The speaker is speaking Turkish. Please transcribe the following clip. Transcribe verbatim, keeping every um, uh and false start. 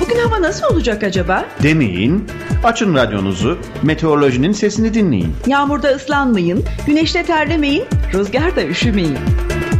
Bugün hava nasıl olacak acaba? Demeyin, açın radyonuzu, meteorolojinin sesini dinleyin. Yağmurda ıslanmayın, güneşte terlemeyin, rüzgarda üşümeyin.